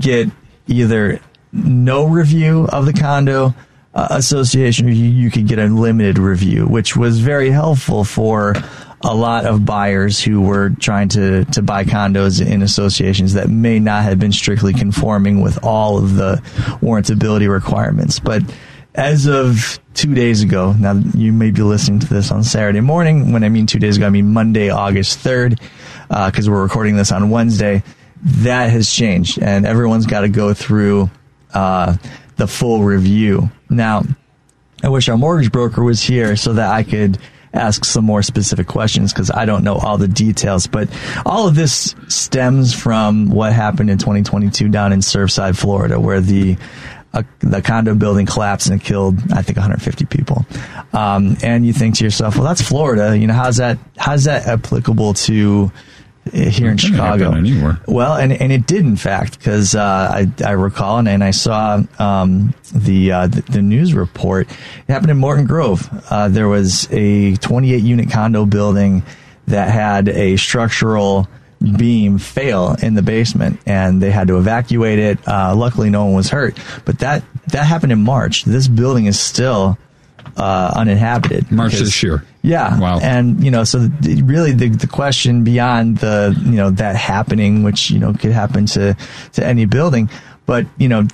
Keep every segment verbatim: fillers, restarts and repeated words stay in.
get either no review of the condo uh, association, or you, you could get a limited review, which was very helpful for a lot of buyers who were trying to, to buy condos in associations that may not have been strictly conforming with all of the warrantability requirements. But as of two days ago, now you may be listening to this on Saturday morning. When I mean two days ago, I mean Monday, August third, because uh, we're recording this on Wednesday. That has changed, and everyone's got to go through uh, the full review. Now, I wish our mortgage broker was here so that I could ask some more specific questions, because I don't know all the details. But all of this stems from what happened in twenty twenty-two down in Surfside, Florida, where the uh, the condo building collapsed and killed, I think, one hundred fifty people. Um, and you think to yourself, well, that's Florida. You know, how's that how's that applicable to here in Chicago? Well, and, and it did, in fact, because uh, I, I recall and, and I saw um, the, uh, the the news report. It happened in Morton Grove. Uh, there was a twenty-eight unit condo building that had a structural beam fail in the basement, and they had to evacuate it. Uh, luckily, no one was hurt. But that that happened in March. This building is still uh, uninhabited. March because, this year. Yeah. Wow. And, you know, so the, really the, the question beyond the, you know, that happening, which, you know, could happen to, to any building, but, you know,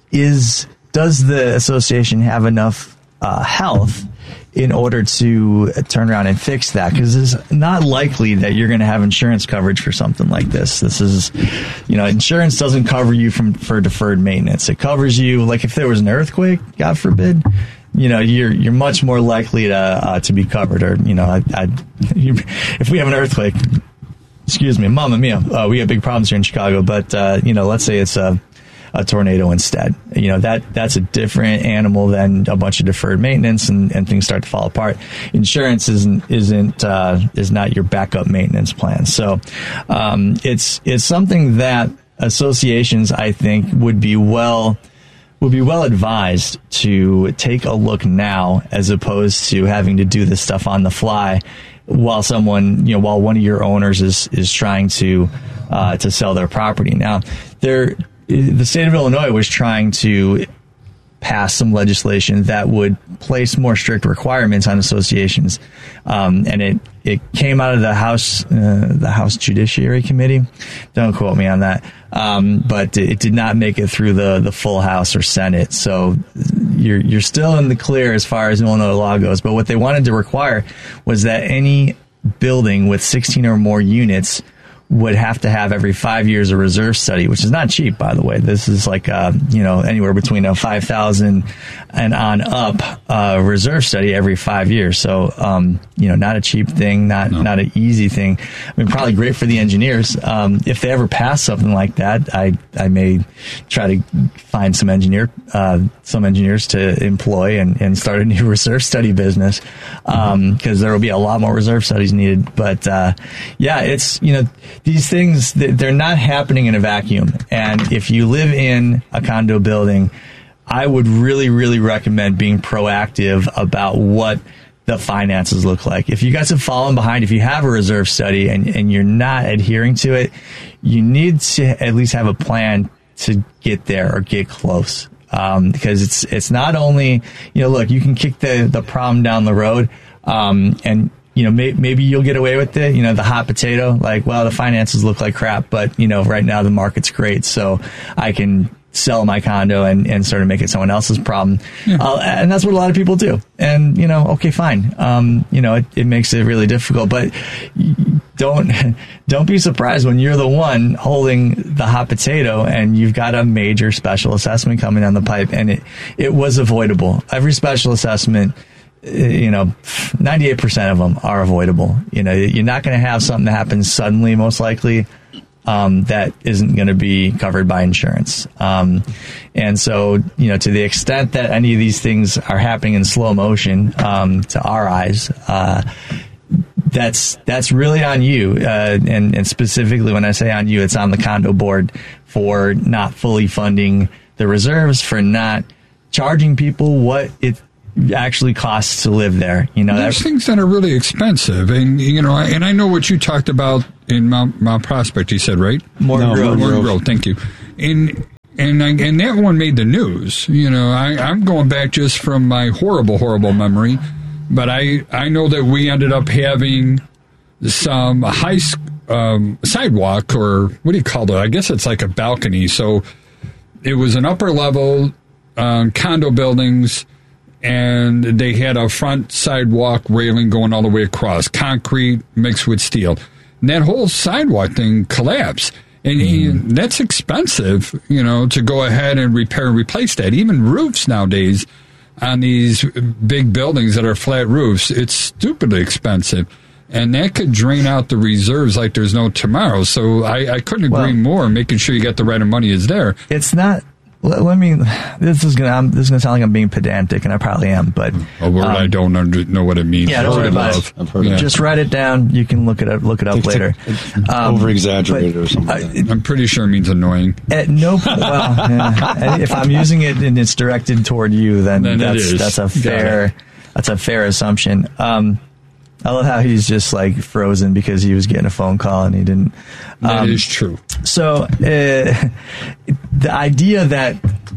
is, does the association have enough uh, health in order to turn around and fix that? Because it's not likely that you're going to have insurance coverage for something like this. This is, you know, insurance doesn't cover you from for deferred maintenance. It covers you, like if there was an earthquake, God forbid, you know, you're you're much more likely to uh, to be covered. Or, you know, I, I, you, if we have an earthquake, excuse me, Mamma Mia, uh, we have big problems here in Chicago. But uh, you know, let's say it's a a tornado instead. You know, that that's a different animal than a bunch of deferred maintenance, and, and things start to fall apart. Insurance isn't isn't uh, is not your backup maintenance plan. So um, it's it's something that associations, I think, would be well. would be well advised to take a look now, as opposed to having to do this stuff on the fly while someone, you know, while one of your owners is, is trying to, uh, to sell their property. Now, there, the state of Illinois was trying to pass some legislation that would place more strict requirements on associations. Um, and it, it came out of the House, uh, the House Judiciary Committee. Don't quote me on that. Um, but it did not make it through the, the full House or Senate. So you're, you're still in the clear as far as Illinois law goes. But what they wanted to require was that any building with sixteen or more units would have to have every five years a reserve study, which is not cheap, by the way. This is like, uh, you know, anywhere between a five thousand and on up uh, reserve study every five years. So, um, you know, not a cheap thing, not no. not an easy thing. I mean, probably great for the engineers. Um, if they ever pass something like that, I I may try to find some engineer, uh, some engineers to employ and, and start a new reserve study business, um, because there will be a lot more reserve studies needed. But uh, yeah, it's, you know, these things, they're not happening in a vacuum. And if you live in a condo building, I would really, really recommend being proactive about what the finances look like. If you guys have fallen behind, if you have a reserve study and, and you're not adhering to it, you need to at least have a plan to get there or get close. Um, because it's it's not only, you know, look, you can kick the, the problem down the road, um, and you know, may, maybe you'll get away with it. You know, the hot potato, like, well, the finances look like crap, but, you know, right now the market's great, so I can sell my condo and, and sort of make it someone else's problem. Yeah. Uh, and that's what a lot of people do. And, you know, okay, fine. Um, you know, it, it makes it really difficult, but don't, don't be surprised when you're the one holding the hot potato and you've got a major special assessment coming down the pipe, and it, it was avoidable. Every special assessment, you know, ninety-eight percent of them are avoidable. You know, you're not going to have something that happens suddenly, most likely, um, that isn't going to be covered by insurance. Um, and so, you know, to the extent that any of these things are happening in slow motion, um, to our eyes, uh, that's, that's really on you. Uh, and, and specifically when I say on you, it's on the condo board for not fully funding the reserves, for not charging people what it actually costs to live there. You know, there's things that are really expensive, and you know, and I know what you talked about in Mount, Mount Prospect. You said, right? Morton no, Grove. Morton Grove. Thank you. And and I, and that one made the news. You know, I, I'm going back just from my horrible, horrible memory, but I, I know that we ended up having some high um, sidewalk, or what do you call it? I guess it's like a balcony. So it was an upper level um, condo buildings, and they had a front sidewalk railing going all the way across, concrete mixed with steel. And that whole sidewalk thing collapsed. And he, that's expensive, you know, to go ahead and repair and replace that. Even roofs nowadays on these big buildings that are flat roofs, it's stupidly expensive. And that could drain out the reserves like there's no tomorrow. So I, I couldn't agree well, more. Making sure you get the right amount of money is there. It's not. Let, let me. This is gonna. I'm, this is gonna sound like I'm being pedantic, and I probably am. But a word um, I don't under, know what it means. Yeah, don't worry about it. I've heard yeah. it. Just write it down. You can look it up. Look it up later. Um, Over exaggerated or something. I, like I'm pretty sure it means annoying. At no point. Well, yeah, if I'm using it and it's directed toward you, then, then that's that's a fair. That's a fair assumption. Um, I love how he's just like frozen because he was getting a phone call and he didn't. Um, that is true. So uh, the idea that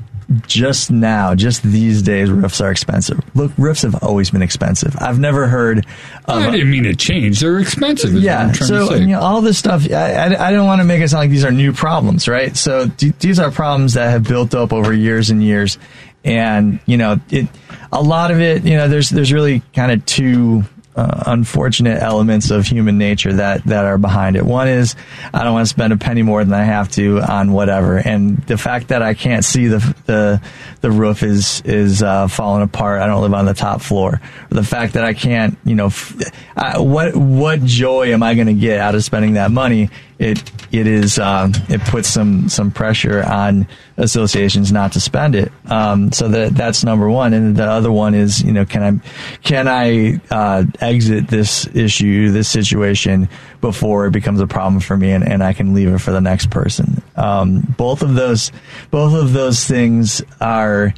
just now, just these days, roofs are expensive. Look, roofs have always been expensive. I've never heard of... I didn't mean to change. They're expensive is yeah, what I'm trying so to say. You know, all this stuff, I, I, I don't want to make it sound like these are new problems, right? So d- these are problems that have built up over years and years. And, you know, it a lot of it, you know, there's there's really kind of two... Uh, unfortunate elements of human nature that, that are behind it. One is I don't want to spend a penny more than I have to on whatever, and the fact that I can't see the the the roof is is uh, falling apart. I don't live on the top floor. Or the fact that I can't, you know, f- I, what what joy am I going to get out of spending that money? It it is um, it puts some some pressure on associations not to spend it. Um, so that that's number one, and the other one is, you know, can I can I uh, exit this issue, this situation before it becomes a problem for me, and, and I can leave it for the next person. Um, both of those both of those things are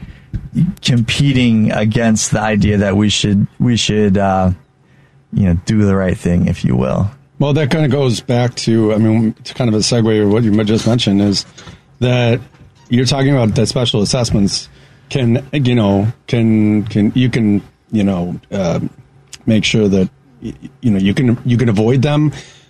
competing against the idea that we should we should uh, you know do the right thing, if you will. Well, that kind of goes back to, I mean, it's kind of a segue of what you just mentioned is that you're talking about that special assessments can, you know, can, can, you can, you know, uh, make sure that, you know, you can, you can avoid them.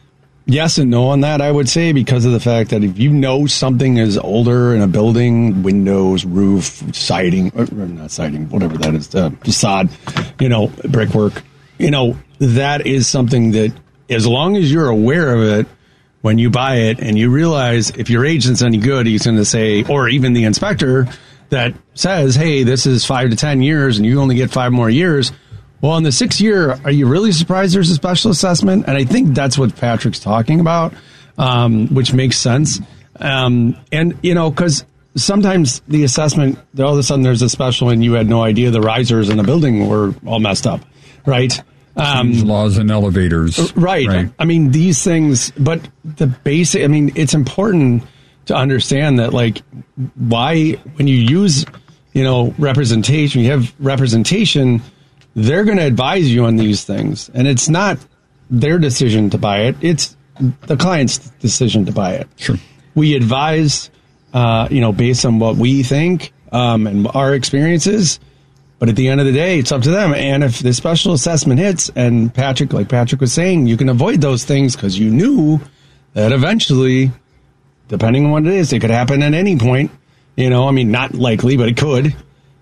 Yes and no on that, I would say, because of the fact that if you know something is older in a building, windows, roof, siding, or not siding, whatever that is, uh, facade, you know, brickwork, you know, that is something that, as long as you're aware of it when you buy it and you realize if your agent's any good, he's going to say, or even the inspector that says, hey, this is five to ten years and you only get five more years. Well, in the sixth year, are you really surprised there's a special assessment? And I think that's what Patrick's talking about, um, which makes sense. Um, and, you know, because sometimes the assessment, all of a sudden there's a special and you had no idea the risers in the building were all messed up, right? Um, laws and elevators. Right. right. I mean, these things, but the basic, I mean, it's important to understand that, like, why, when you use, you know, representation, you have representation, they're going to advise you on these things. And it's not their decision to buy it. It's the client's decision to buy it. Sure. We advise, uh, you know, based on what we think um, and our experiences. But at the end of the day, it's up to them. And if the special assessment hits, and Patrick, like Patrick was saying, you can avoid those things because you knew that eventually, depending on what it is, it could happen at any point. You know, I mean, not likely, but it could.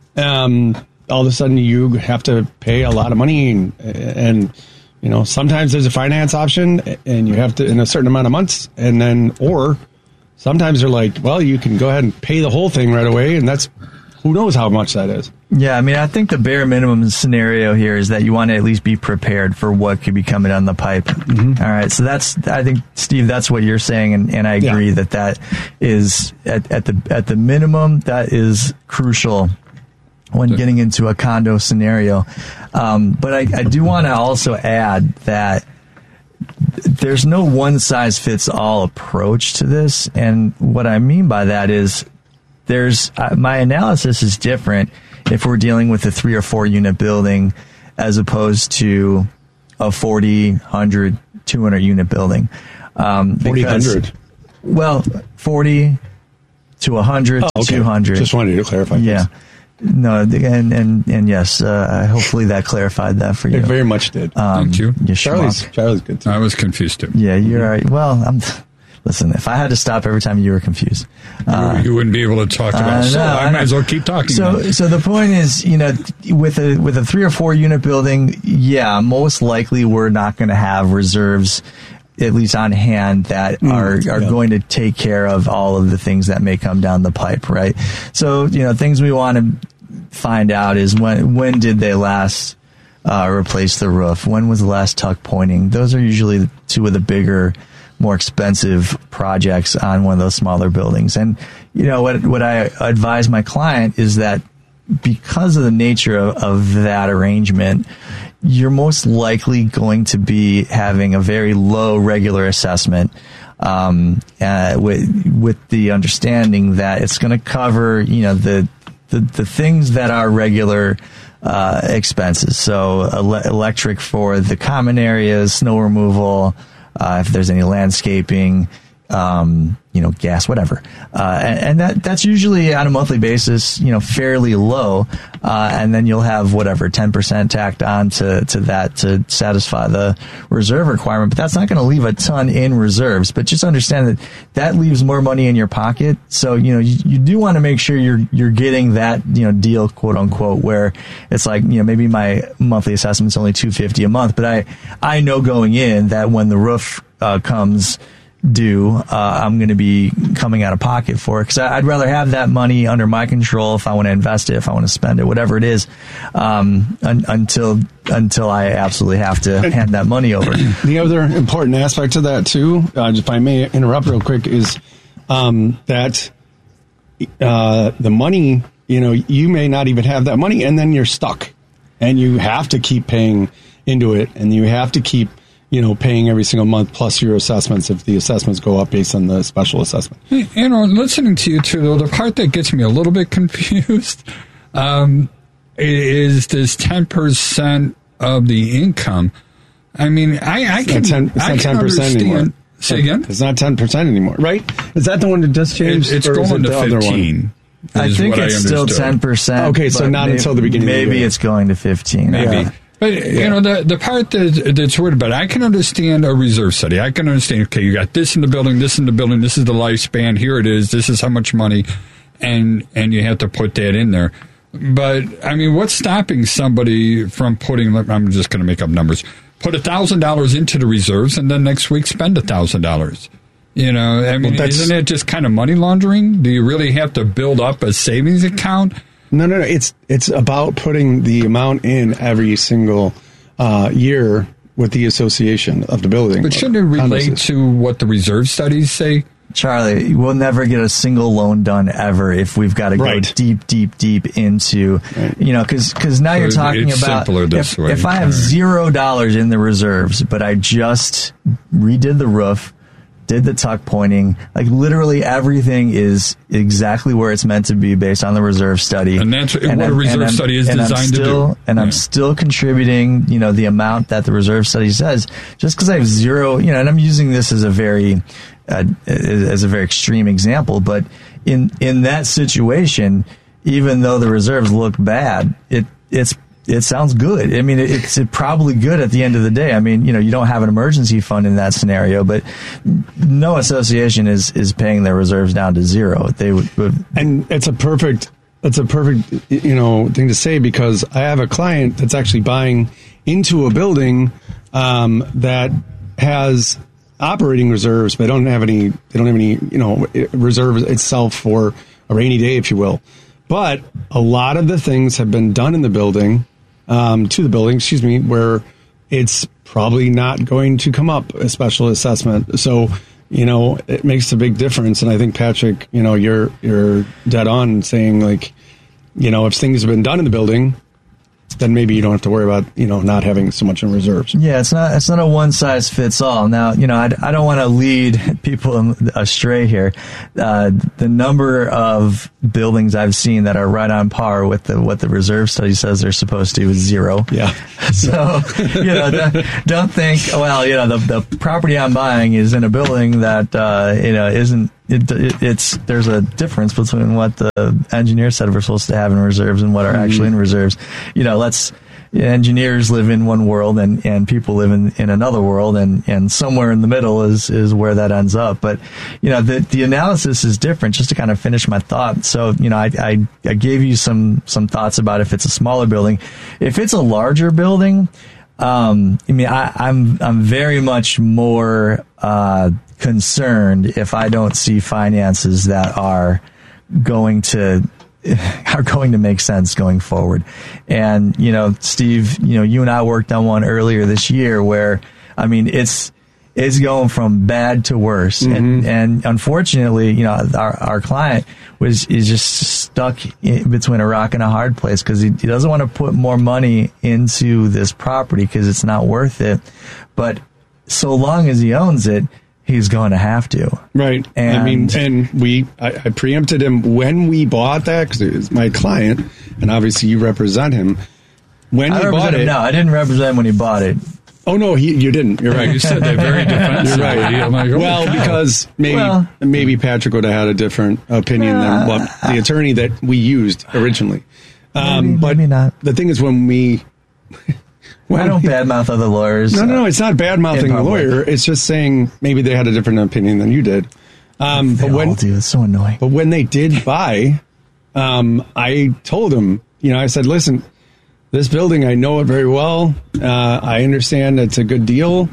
Um, all of a sudden, you have to pay a lot of money. And, and, you know, sometimes there's a finance option and you have to in a certain amount of months. And then, or sometimes they're like, well, you can go ahead and pay the whole thing right away. And that's, who knows how much that is. Yeah, I mean, I think the bare minimum scenario here is that you want to at least be prepared for what could be coming down the pipe. Mm-hmm. All right, so that's, I think, Steve, that's what you're saying, and, and I agree yeah. that that is, at, at the at the minimum, that is crucial when getting into a condo scenario. Um, but I, I do want to also add that there's no one-size-fits-all approach to this, and what I mean by that is there's uh, my analysis is different if we're dealing with a three or four unit building as opposed to a forty, one hundred, two hundred unit building. Um, forty, one hundred. Well, forty to one hundred, oh, okay. two hundred. Just wanted to clarify. Yeah. Please. No, and and and yes, uh, hopefully that clarified that for you. It very much did. Um, Thank you. you Charlie's, Charlie's good too. I was confused too. Yeah, you're right. Well, I'm. Listen, if I had to stop every time you were confused, uh, you, you wouldn't be able to talk about uh, it. So no, I, I might as well keep talking. So, then. so the point is, you know, with a with a three or four unit building, yeah, most likely we're not going to have reserves, at least on hand, that mm, are are yeah. going to take care of all of the things that may come down the pipe, right? So, you know, things we want to find out is when when did they last uh, replace the roof? When was the last tuck pointing? Those are usually two of the bigger, more expensive projects on one of those smaller buildings. And, you know, what what I advise my client is that because of the nature of, of that arrangement, you're most likely going to be having a very low regular assessment, um, uh, with with the understanding that it's going to cover, you know, the, the the things that are regular uh, expenses. So ele- electric for the common areas, snow removal, Uh, if there's any landscaping, um, you know, gas, whatever. Uh, and, and that, that's usually on a monthly basis, you know, fairly low. Uh, and then you'll have whatever, ten percent tacked on to, to that to satisfy the reserve requirement. But that's not going to leave a ton in reserves. But just understand that that leaves more money in your pocket. So, you know, you, you do want to make sure you're, you're getting that, you know, deal, quote unquote, where it's like, you know, maybe my monthly assessment's only two hundred fifty dollars a month, but I, I know going in that when the roof, uh, comes due, uh, I'm going to be coming out of pocket for it, because I'd rather have that money under my control if I want to invest it, if I want to spend it, whatever it is, um, un- until until I absolutely have to and hand that money over. The other important aspect of that too, uh, if I may interrupt real quick, is um, that uh, the money, you know, you may not even have that money, and then you're stuck, and you have to keep paying into it, and you have to keep, you know, paying every single month plus your assessments if the assessments go up based on the special assessment. You know, listening to you too, though, the part that gets me a little bit confused um, is this ten percent of the income. I mean, I, I can, ten, it's I not can ten percent understand. Anymore. Say again? It's not ten percent anymore, right? Is that the one that just changed? It, it's or is going it to the fifteen. I think it's I still ten percent. Okay, so not maybe, until the beginning maybe of the year. it's going to fifteen. Maybe. Yeah. But, you yeah. know, the the part that, that's weird about it, I can understand a reserve study. I can understand, okay, you got this in the building, this in the building, this is the lifespan, here it is, this is how much money, and and you have to put that in there. But, I mean, what's stopping somebody from putting, I'm just going to make up numbers, put one thousand dollars into the reserves and then next week spend one thousand dollars? You know, I mean, well, isn't it just kind of money laundering? Do you really have to build up a savings account? No, no, no. It's it's about putting the amount in every single uh, year with the association of the building. But shouldn't it relate to what the reserve studies say? Charlie, we'll never get a single loan done ever if we've got to go right. deep, deep, deep into, right. you know, because because now so you're talking it's about this if, way. if I have right. zero dollars in the reserves, but I just redid the roof, did the tuck pointing, like literally everything is exactly where it's meant to be based on the reserve study. And that's and what I'm, a reserve study is designed still, to do. And yeah. I'm still contributing, you know, the amount that the reserve study says, just because I have zero, you know, and I'm using this as a very, uh, as a very extreme example, but in, in that situation, even though the reserves look bad, it, it's, it sounds good. I mean, it's probably good at the end of the day. I mean, you know, you don't have an emergency fund in that scenario, but no association is, is paying their reserves down to zero. They would, would and it's a perfect, it's a perfect, you know, thing to say, because I have a client that's actually buying into a building um, that has operating reserves, but they don't have any, they don't have any, you know, reserves itself for a rainy day, if you will. But a lot of the things have been done in the building, um, to the building, excuse me, where it's probably not going to come up a special assessment. So, you know, it makes a big difference. And I think, Patrick, you know, you're you're dead on saying, like, you know, if things have been done in the building, then maybe you don't have to worry about, you know, not having so much in reserves. Yeah, it's not it's not a one size fits all. Now, you know, I, I don't want to lead people astray here. Uh, the number of buildings I've seen that are right on par with the, what the reserve study says they're supposed to is zero. Yeah. So, you know, don't, don't think, well, you know, the the property I'm buying is in a building that, uh, you know, isn't it, it, it's there's a difference between what the engineers said we're supposed to have in reserves and what are actually in reserves. You know, let's engineers live in one world and, and people live in, in another world, and, and somewhere in the middle is, is where that ends up. But, you know, the, the analysis is different. Just to kind of finish my thought. So, you know, I, I, I gave you some, some thoughts about if it's a smaller building. If it's a larger building, um, I mean, I, I'm, I'm very much more, uh, concerned if I don't see finances that are going to, are going to make sense going forward. And, you know, Steve, you know, you and I worked on one earlier this year where, I mean, it's, it's going from bad to worse. Mm-hmm. And, and unfortunately, you know, our, our client was, is just stuck in between a rock and a hard place because he, he doesn't want to put more money into this property because it's not worth it. But so long as he owns it, he's going to have to. Right. And I mean, and we, I, I preempted him when we bought that because it was my client, and obviously you represent him. When I he bought him, it. No, I didn't represent him when he bought it. Oh, no, he, you didn't. You're right. You said that very defensively. You're right. I'm like, oh, well, wow. because maybe Well, maybe Patrick would have had a different opinion than what the attorney that we used originally. Um, Maybe, but maybe not. the thing is, when we. When I don't we- badmouth other lawyers. No, no, no. It's not bad mouthing in the public. lawyer. It's just saying maybe they had a different opinion than you did. Um, They but when all do. It's so annoying. But when they did buy, um, I told them, you know, I said, listen, this building, I know it very well. Uh, I understand it's a good deal,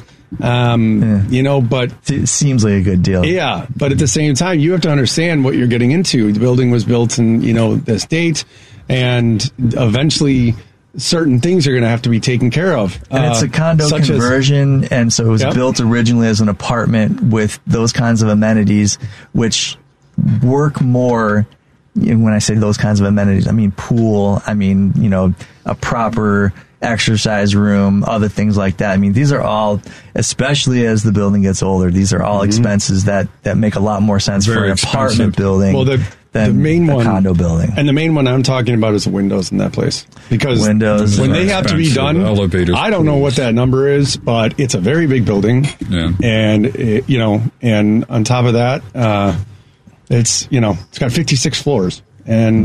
um, Yeah. you know, but It seems like a good deal. yeah, but at the same time, you have to understand what you're getting into. The building was built in, you know, this date, and eventually certain things are going to have to be taken care of. And it's a condo such as- conversion, and so it was Yep. built originally as an apartment with those kinds of amenities, which work more. You know, when I say those kinds of amenities, I mean pool. I mean, you know, a proper exercise room, other things like that. I mean, these are all, especially as the building gets older, these are all expenses that, that make a lot more sense Very for an expensive. apartment building Well, the- than the main a one- condo building. And the main one I'm talking about is the windows in that place. Because Windows. when Those they are have to be expensive. done, Elevators, I don't know what pools. that number is, but it's a very big building. Yeah. And, it, you know, and on top of that, uh, it's, you know, it's got fifty-six floors. And,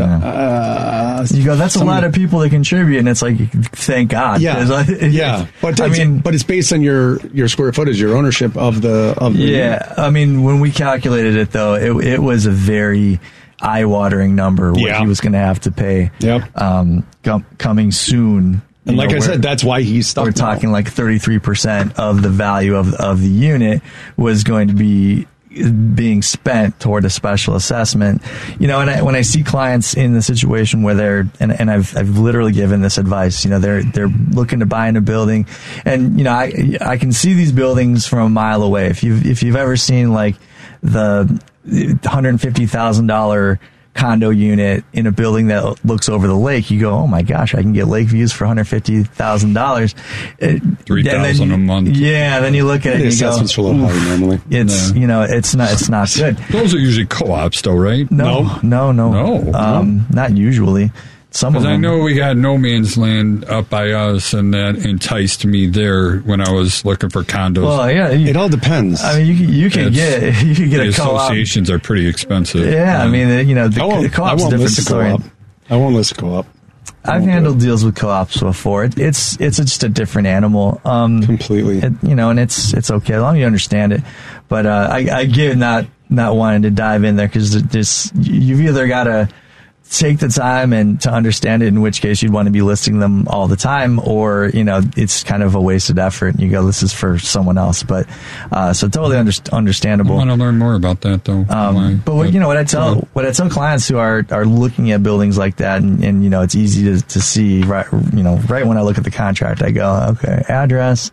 uh, You go, that's a somebody- lot of people that contribute, and it's like, thank God. yeah, 'Cause I- yeah. But I it's, mean, but it's based on your, your square footage, your ownership of the, of the, yeah. I mean, when we calculated it, though, it, it was a very eye-watering number what Yeah. he was going to have to pay. Yep. Um, com- coming soon. And You like know, I we're- said, that's why he's stuck. we're now. talking like thirty-three percent of the value of of the unit was going to be being spent toward a special assessment. You know, and I, when I see clients in the situation where they're, and, and I've, I've literally given this advice, you know, they're, they're looking to buy in a building, and, you know, I, I can see these buildings from a mile away. If you've, if you've ever seen like the one hundred fifty thousand dollars condo unit in a building that looks over the lake, you go, oh my gosh, I can get lake views for one hundred fifty thousand dollars. three thousand a month. Yeah, then you look at it The and you go, assessments are a little higher normally. it's, No. you know, it's not, it's not good. Those are usually co-ops, though, right? No, no, no, No. um, not usually. Some of Because I them. know we got no man's land up by us, and that enticed me there when I was looking for condos. Well, yeah, you, It all depends. I mean, you can, you can It's- get, you can get the a co-op. associations are pretty expensive. Yeah, I mean, you know, the, I the won't, I co-op's a won't different list a story. co-op. I won't list a co-op. I've won't do handled it. deals with co-ops before. It, it's it's just a different animal. Um, Completely. it, you know, and it's it's okay as long as you understand it. But uh, I, I get not not wanting to dive in there because this you've either got to take the time and to understand it, in which case you'd want to be listing them all the time, or you know, it's kind of a wasted effort. And you go, this is for someone else. But uh, so totally under, I understandable. want to learn more about that, though. Why? Um, but what, you know what I tell uh, what I tell clients who are, are looking at buildings like that, and, and you know it's easy to, to see right you know right when I look at the contract, I go, okay, address,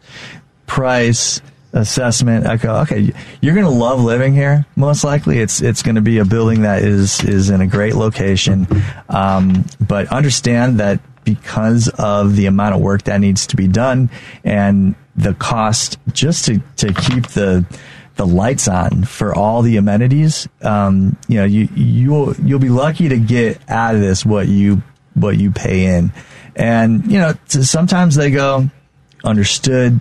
price, assessment. I go, okay, you're going to love living here. Most likely, it's it's going to be a building that is is in a great location, um, but understand that because of the amount of work that needs to be done and the cost just to to keep the the lights on for all the amenities, um, you know, you you'll you'll be lucky to get out of this what you what you pay in, and you know, t- sometimes they go, understood.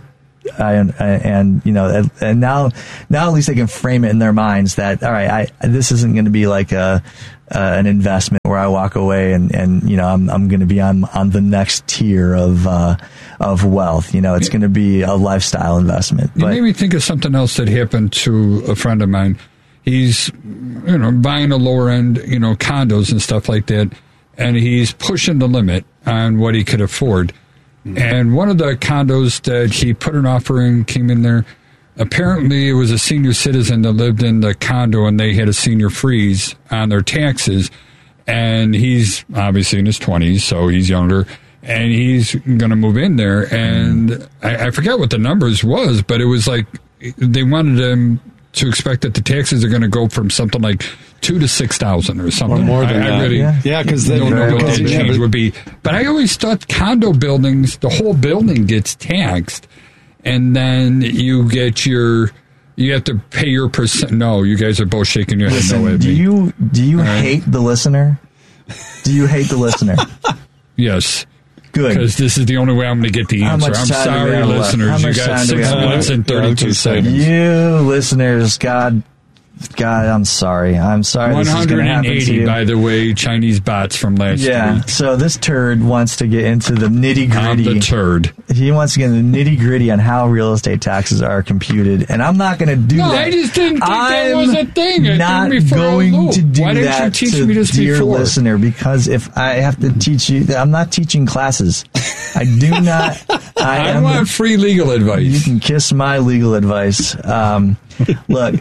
I, and you know, and, and now, now at least they can frame it in their minds that, all right, I, this isn't going to be like a, uh, an investment where I walk away and, and, you know, I'm, I'm going to be on, on the next tier of, uh, of wealth. You know, it's going to be a lifestyle investment. It but, made me think of something else that happened to a friend of mine. He's, you know, buying a lower end, you know, condos and stuff like that. And he's pushing the limit on what he could afford. And one of the condos that he put an offer in came in there. Apparently, it was a senior citizen that lived in the condo, and they had a senior freeze on their taxes. And he's obviously in his twenties, so he's younger. And he's going to move in there. And I, I forget what the numbers was, but it was like they wanted him to expect that the taxes are going to go from something like two to six thousand or something. Or more than I, that. I really yeah, because yeah, don't know what that yeah, change but, would be. But I always thought condo buildings, the whole building gets taxed, and then you get your, you have to pay your percent. No, you guys are both shaking your head listen, no at do me. you do you right. hate the listener? Do you hate the listener? Yes. Good. Because this is the only way I'm going to get the How answer. much I'm time do we sorry, have left? listeners. How You much got time do we six have minutes left? and Yeah, I was thirty-two gonna say. seconds. You listeners, God, God, I'm sorry. I'm sorry. This is gonna happen to one eighty, you. by the way, Chinese bots from last Yeah. week. So this turd wants to get into the nitty I'm the gritty. turd. He wants to get into the nitty gritty on how real estate taxes are computed, and I'm not going to do No, that. I just didn't think that I'm was a thing. It not threw me for a going loop. to do Why didn't that you teach to me this dear before? listener, because if I have to teach you, I'm not teaching classes. I do not. I, I am, want free legal You advice. can kiss my legal advice. Um, look,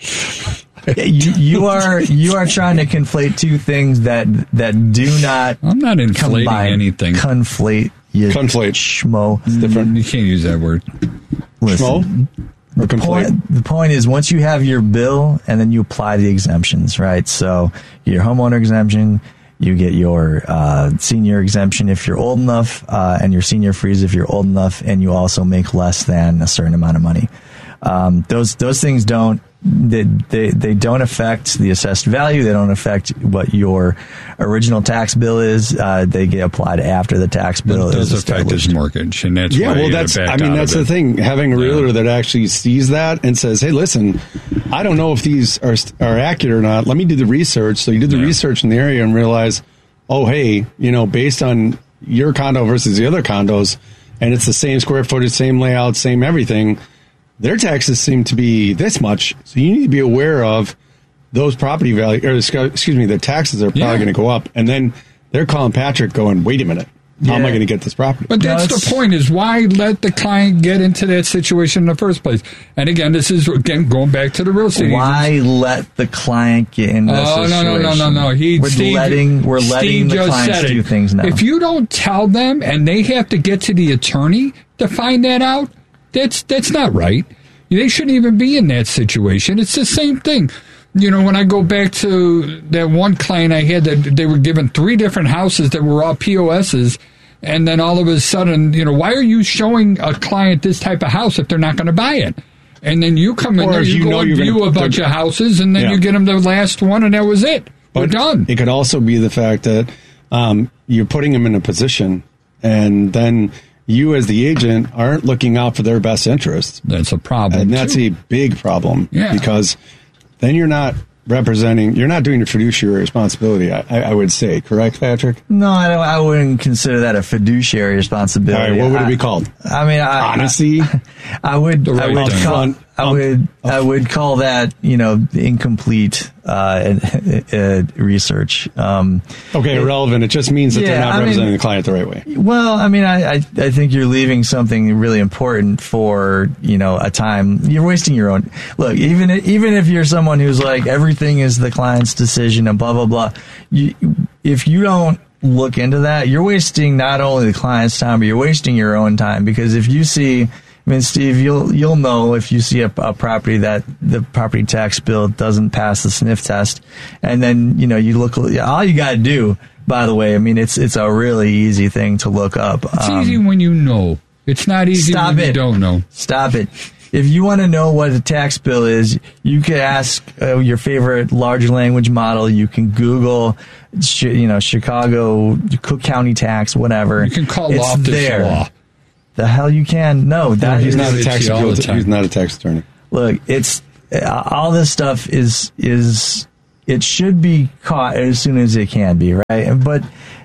you, you are you are trying to conflate two things that that do not. I'm not inflating combine. anything. Conflate, you Conflate. schmo. It's different. You can't use that word. Listen, Schmo? Or complete? point, the point is, once you have your bill, and then you apply the exemptions, right? So your homeowner exemption, you get your uh, senior exemption if you're old enough, uh, and your senior freeze if you're old enough, and you also make less than a certain amount of money. Um, those those things don't they, they they don't affect the assessed value. They don't affect what your original tax bill is. Uh, they get applied after the tax bill It does is affect his established. mortgage, and that's Yeah, why well, you that's, backed I mean, out that's of the it. thing. Having a realtor Yeah. that actually sees that and says, hey, listen, I don't know if these are, are accurate or not. Let me do the research. So you did the Yeah. research in the area and realize, oh, hey, you know, based on your condo versus the other condos, and it's the same square footage, same layout, same everything, their taxes seem to be this much. So you need to be aware of those property value, or excuse me, the taxes are probably Yeah. going to go up. And then they're calling Patrick going, wait a minute, how am I Yeah. going to get this property? But that's No, the point, is why let the client get into that situation in the first place? And again, this is, again, going back to the real estate agents. Why let the client get in this Oh, no, situation? no, no, no, no. He, we're Steve, letting we're letting Steve the just clients said it. do things now. If you don't tell them and they have to get to the attorney to find that out, that's that's not right. They shouldn't even be in that situation. It's the same thing. You know, when I go back to that one client I had, that they were given three different houses that were all P O S's, and then all of a sudden, you know, why are you showing a client this type of house if they're not going to buy it? And then you come in Or there, if you, you go know and you're view gonna- a bunch they're- of houses, and then Yeah. you get them the last one, and that was it. We're But done. It could also be the fact that um, you're putting them in a position, and then you, as the agent, aren't looking out for their best interests, That's a problem. and that's too. a big problem. Yeah. Because then you're not representing, you're not doing your fiduciary responsibility. I, I would say, correct, Patrick? no, I, don't, I wouldn't consider that a fiduciary All responsibility. right, what would it I- be called? I mean, I, Honesty. I would, The I right would thing. call, Upfront, I um, would, I would call that, you know, incomplete uh, uh, research. Um, Okay, irrelevant. It just means that they're Yeah, not I mean- representing the client the right way. Well, I mean, I, I I think you're leaving something really important for, you know, a time. You're wasting your own. Look, even even if you're someone who's like everything is the client's decision and blah blah blah, you, if you don't look into that, you're wasting not only the client's time, but you're wasting your own time. Because if you see, I mean, Steve, you'll you'll know if you see a, a property that the property tax bill doesn't pass the sniff test, and then you know you look. All you got to do, by the way, I mean it's it's a really easy thing to look up. It's Um, easy when you know. It's not easy Stop when it. you don't know. Stop it. If you want to know what a tax bill is, you can ask uh, your favorite large language model. You can Google, sh- you know, Chicago, Cook County tax, whatever. You can call it's Loftus there. Law. The hell you can? No, that he's is, not a tax all the time. He's not a tax attorney. Look, it's uh, all this stuff is is it should be caught as soon as it can be, right? But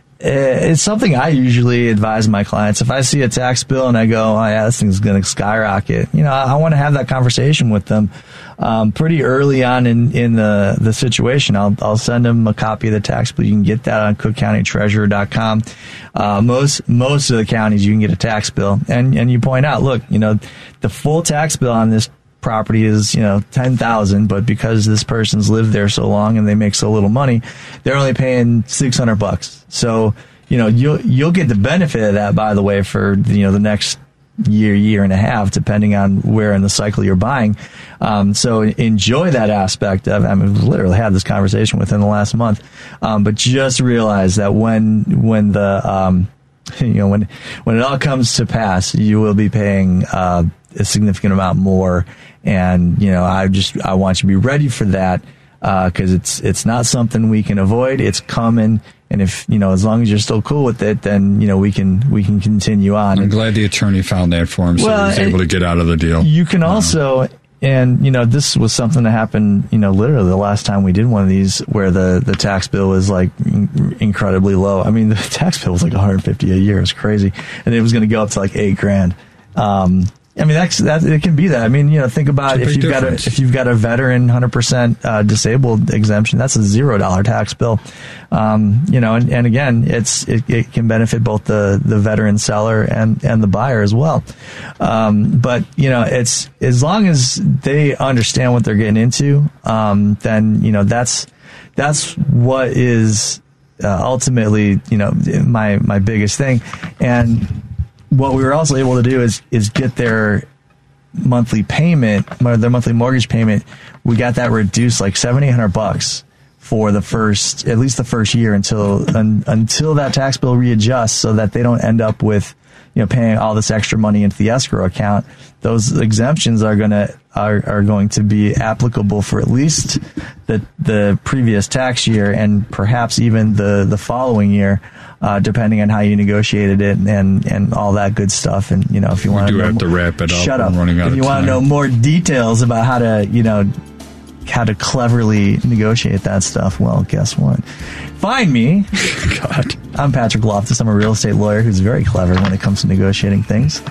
it's something I usually advise my clients. If I see a tax bill and I go, oh yeah, this thing's going to skyrocket, you know, I, I want to have that conversation with them um, pretty early on in, in the, the situation. I'll, I'll send them a copy of the tax bill. You can get that on cook county treasurer dot com. Uh, most, most of the counties you can get a tax bill. And, and you point out, look, you know, the full tax bill on this property is, you know, ten thousand, but because this person's lived there so long and they make so little money, they're only paying six hundred bucks. So, you know, you'll, you'll get the benefit of that, by the way, for, you know, the next year, year and a half, depending on where in the cycle you're buying. Um, so enjoy that aspect of, I mean, we've literally had this conversation within the last month. Um, but just realize that when, when the, um, you know, when, when it all comes to pass, you will be paying, uh, a significant amount more. And, you know, I just, I want you to be ready for that, uh, cause it's, it's not something we can avoid. It's coming. And if, you know, as long as you're still cool with it, then, you know, we can, we can continue on. I'm and, glad the attorney found that for him so well, he was able to get out of the deal. You can also, and, you know, this was something that happened, you know, literally the last time we did one of these where the, the tax bill was like incredibly low. I mean, the tax bill was like one hundred fifty a year. It was crazy. And it was going to go up to like eight grand. Um, I mean, that's, that, it can be that. I mean, you know, think about if you've difference. got a, if you've got a veteran one hundred percent uh, disabled exemption, that's a zero dollar tax bill. Um, you know, and, and again, it's, it, it can benefit both the, the veteran seller and, and the buyer as well. Um, but, you know, it's, as long as they understand what they're getting into, um, then, you know, that's, that's what is, uh, ultimately, you know, my, my biggest thing. And, what we were also able to do is is get their monthly payment, their monthly mortgage payment. We got that reduced like seven, eight hundred bucks for the first, at least the first year until un, until that tax bill readjusts, so that they don't end up with, you know, paying all this extra money into the escrow account. Those exemptions are gonna are are going to be applicable for at least the the previous tax year and perhaps even the the following year. Uh, depending on how you negotiated it and, and all that good stuff. And, you know, if you want to do know have more, to wrap it up. Shut up. Running out if you of want to know more details about how to, you know, how to cleverly negotiate that stuff, well, guess what? Find me. God. I'm Patrick Loftus. I'm a real estate lawyer who's very clever when it comes to negotiating things.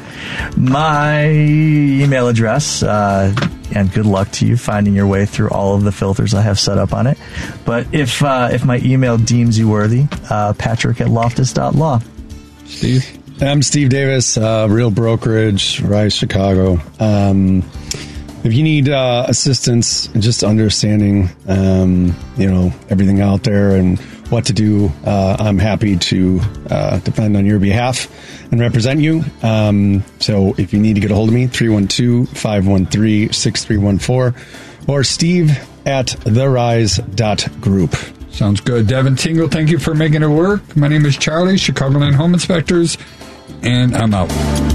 My email address, uh, and good luck to you finding your way through all of the filters I have set up on it. But if uh, if my email deems you worthy, uh, Patrick at loftus dot law. Steve? I'm Steve Davis, uh, Real Brokerage, Rise, Chicago. Um, if you need uh, assistance in just understanding, um, you know, everything out there and what to do, uh, I'm happy to uh, defend on your behalf and represent you. Um, so if you need to get a hold of me, three one two, five one three, six three one four or Steve at the rise dot group. Sounds good. Devin Tingle, thank you for making it work. My name is Charlie, Chicagoland Home Inspectors, and I'm out.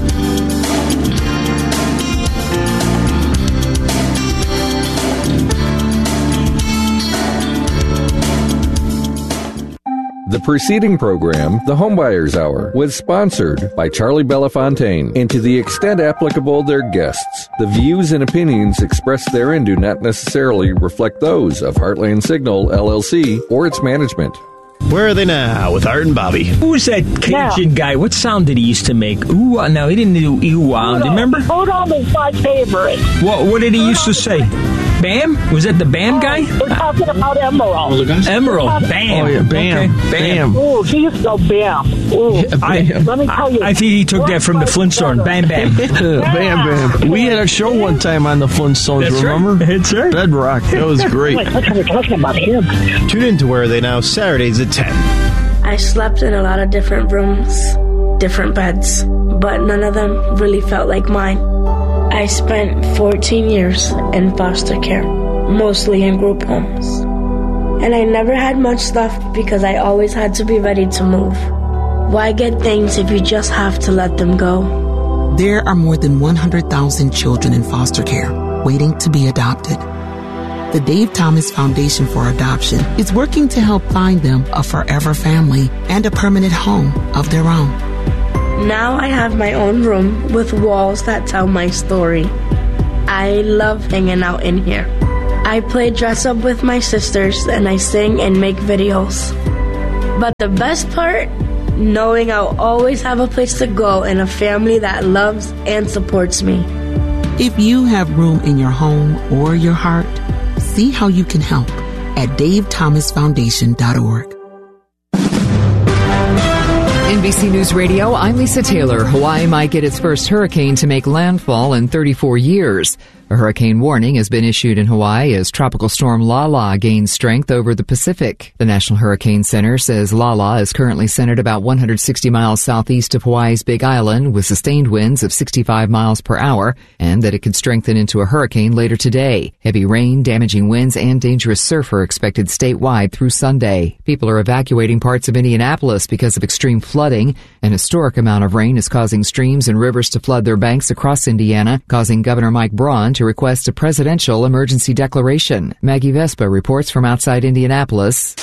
The preceding program, The Homebuyers Hour, was sponsored by Charlie Belafontaine, and to the extent applicable, their guests. The views and opinions expressed therein do not necessarily reflect those of Heartland Signal, L L C, or its management. Where are they now with Art and Bobby? Who was that Cajun yeah. guy? What sound did he used to make? Ooh, uh, no, he didn't do ooh, uh, do you remember? Udon is my favorite. What, what did he used to say? Bam? Was that the Bam guy? We're talking about Emerald. Emerald. Bam. Oh, yeah. Bam. Okay. Bam. Ooh, he used to go Bam. Ooh. Yeah, I, Let me tell you. I think he took that from the Flintstones. Bam, bam. Bam, bam. We had a show one time on the Flintstones, That's remember? Right. That's right. Bedrock. That was great. Wait, we're talking about him. Tune in to Where Are They Now, Saturdays at ten. I slept in a lot of different rooms, different beds, but none of them really felt like mine. I spent fourteen years in foster care, mostly in group homes. And I never had much stuff because I always had to be ready to move. Why get things if you just have to let them go? There are more than one hundred thousand children in foster care waiting to be adopted. The Dave Thomas Foundation for Adoption is working to help find them a forever family and a permanent home of their own. Now I have my own room with walls that tell my story. I love hanging out in here. I play dress up with my sisters and I sing and make videos. But the best part, knowing I'll always have a place to go and a family that loves and supports me. If you have room in your home or your heart, see how you can help at dave thomas foundation dot org. N B C News Radio, I'm Lisa Taylor. Hawaii might get its first hurricane to make landfall in thirty-four years. A hurricane warning has been issued in Hawaii as Tropical Storm Lala gains strength over the Pacific. The National Hurricane Center says Lala is currently centered about one hundred sixty miles southeast of Hawaii's Big Island with sustained winds of sixty-five miles per hour, and that it could strengthen into a hurricane later today. Heavy rain, damaging winds, and dangerous surf are expected statewide through Sunday. People are evacuating parts of Indianapolis because of extreme flooding. An historic amount of rain is causing streams and rivers to flood their banks across Indiana, causing Governor Mike Braun to request a presidential emergency declaration. Maggie Vespa reports from outside Indianapolis.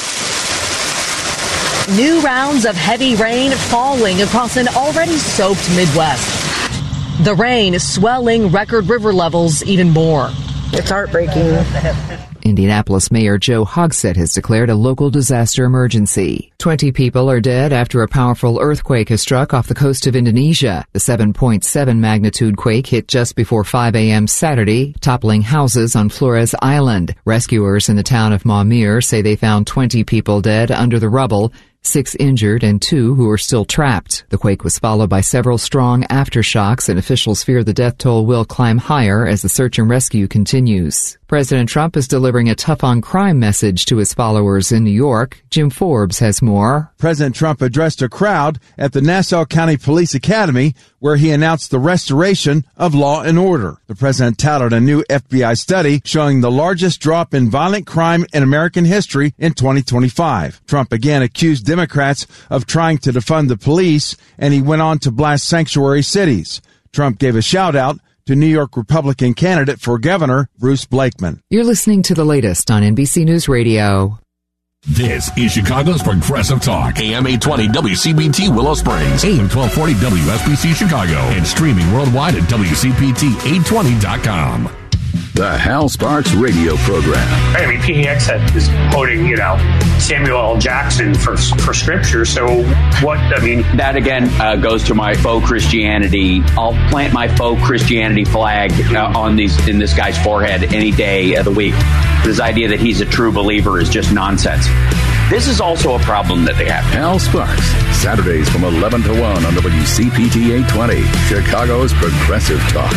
New rounds of heavy rain falling across an already soaked Midwest. The rain is swelling record river levels even more. It's heartbreaking. Indianapolis Mayor Joe Hogsett has declared a local disaster emergency. Twenty people are dead after a powerful earthquake has struck off the coast of Indonesia. The seven point seven magnitude quake hit just before five a.m. Saturday, toppling houses on Flores Island. Rescuers in the town of Maumere say they found twenty people dead under the rubble, six injured and two who are still trapped. The quake was followed by several strong aftershocks, and officials fear the death toll will climb higher as the search and rescue continues. President Trump is delivering a tough-on-crime message to his followers in New York. Jim Forbes has more. President Trump addressed a crowd at the Nassau County Police Academy where he announced the restoration of law and order. The president touted a new F B I study showing the largest drop in violent crime in American history in twenty twenty-five. Trump again accused Democrats of trying to defund the police, and he went on to blast sanctuary cities. Trump gave a shout-out to New York Republican candidate for governor Bruce Blakeman. You're listening to the latest on N B C News Radio. This is Chicago's Progressive Talk. A M eight twenty W C B T Willow Springs, A M twelve forty W S B C Chicago, and streaming worldwide at W C P T eight twenty dot com. The Hal Sparks radio program. I mean, P D X is quoting, you know, Samuel L. Jackson for for scripture. So what, I mean... That, again, uh, goes to my faux Christianity. I'll plant my faux Christianity flag uh, on these in this guy's forehead any day of the week. This idea that he's a true believer is just nonsense. This is also a problem that they have. Hal Sparks, Saturdays from eleven to one on W C P T eight twenty, Chicago's Progressive Talk.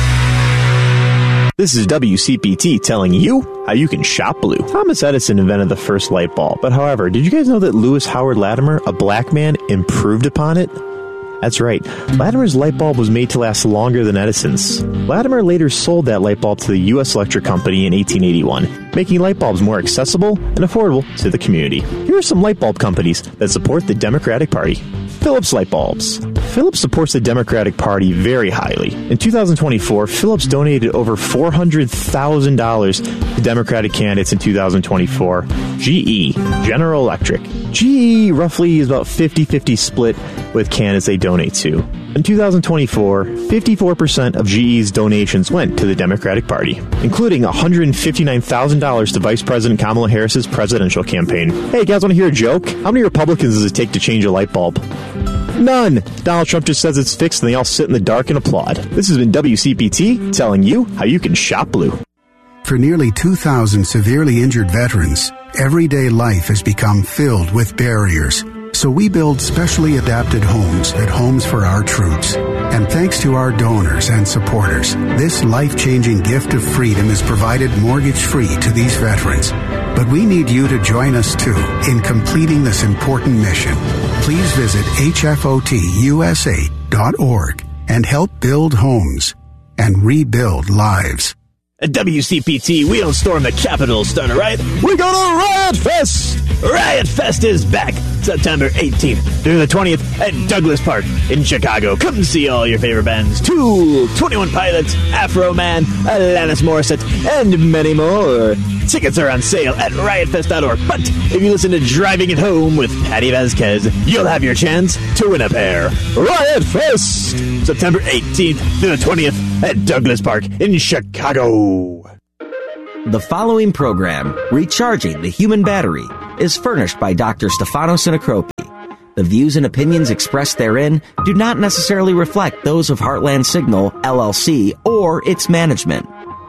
This is W C P T telling you how you can shop blue. Thomas Edison invented the first light bulb, but however, did you guys know that Lewis Howard Latimer, a black man, improved upon it? That's right. Latimer's light bulb was made to last longer than Edison's. Latimer later sold that light bulb to the U S Electric Company in eighteen eighty-one, making light bulbs more accessible and affordable to the community. Here are some light bulb companies that support the Democratic Party. Philips Light Bulbs. Philips supports the Democratic Party very highly. In two thousand twenty-four, Philips donated over four hundred thousand dollars to Democratic candidates in two thousand twenty-four. G E, General Electric. G E roughly is about fifty-fifty split with candidates they donate to. In two thousand twenty-four, fifty-four percent of G E's donations went to the Democratic Party, including one hundred fifty-nine thousand dollars to Vice President Kamala Harris's presidential campaign. Hey, guys, want to hear a joke? How many Republicans does it take to change a light bulb? None. Donald Trump just says it's fixed and they all sit in the dark and applaud. This has been W C P T telling you how you can shop blue. For nearly two thousand severely injured veterans, everyday life has become filled with barriers. So we build specially adapted homes at Homes for Our Troops. And thanks to our donors and supporters, this life-changing gift of freedom is provided mortgage-free to these veterans. But we need you to join us, too, in completing this important mission. Please visit H F O T U S A dot org and help build homes and rebuild lives. At W C P T, we don't storm the Capitol, Stunner, right? We go to Riot Fest! Riot Fest is back! September eighteenth through the twentieth at Douglas Park in Chicago. Come see all your favorite bands: Tool, twenty-one Pilots, Afro Man, Alanis Morissette, and many more. Tickets are on sale at riot fest dot org. But if you listen to Driving It Home with Patty Vasquez, you'll have your chance to win a pair. Riot Fest, September eighteenth through the twentieth at Douglas Park in Chicago. The following program, Recharging the Human Battery, is furnished by Doctor Stefano Sinacropi. The views and opinions expressed therein do not necessarily reflect those of Heartland Signal, L L C, or its management.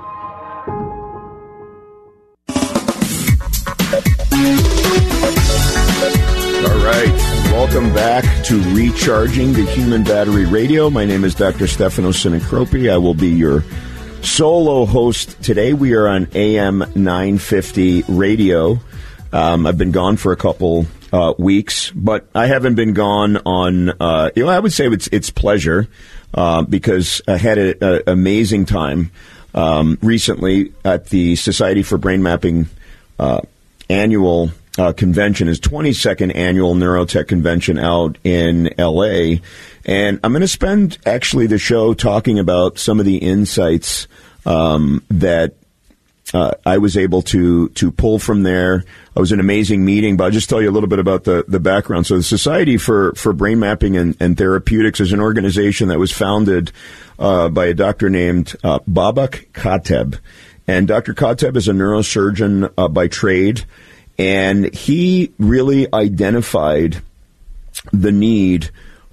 All right. Welcome back to Recharging the Human Battery Radio. My name is Doctor Stefano Sinacropi. I will be your solo host today. We are on A M nine fifty radio. Um, I've been gone for a couple uh, weeks, but I haven't been gone on, uh, you know, I would say it's, it's pleasure uh, because I had an amazing time um, recently at the Society for Brain Mapping uh, annual Uh, convention, is twenty-second annual Neurotech convention out in L A, and I'm going to spend actually the show talking about some of the insights um, that uh, I was able to to pull from there. It was an amazing meeting, but I'll just tell you a little bit about the, the background. So the Society for, for Brain Mapping and, and Therapeutics is an organization that was founded uh, by a doctor named uh, Babak Kateb, and Doctor Kateb is a neurosurgeon uh, by trade. And he really identified the need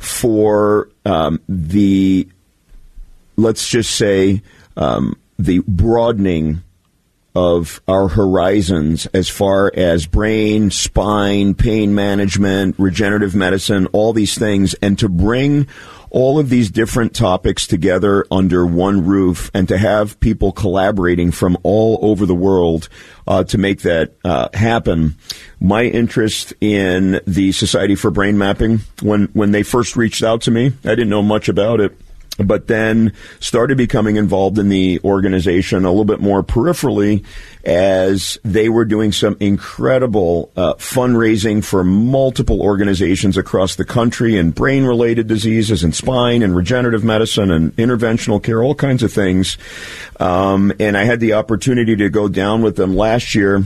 for um, the, let's just say, um, the broadening of our horizons as far as brain, spine, pain management, regenerative medicine, all these things, and to bring all of these different topics together under one roof and to have people collaborating from all over the world uh, to make that uh, happen. My interest in the Society for Brain Mapping, when, when they first reached out to me, I didn't know much about it, but then started becoming involved in the organization a little bit more peripherally as they were doing some incredible uh, fundraising for multiple organizations across the country in brain-related diseases and spine and regenerative medicine and interventional care, all kinds of things. Um, and I had the opportunity to go down with them last year